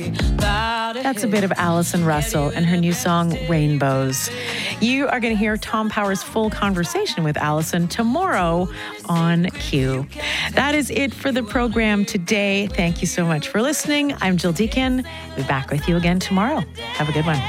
That's a bit of Alison Russell and her new song, Rainbows. You are going to hear Tom Power's full conversation with Alison tomorrow on Q. That is it for the program today. Thank you so much for listening. I'm Jill Deacon. We'll be back with you again tomorrow. Have a good one.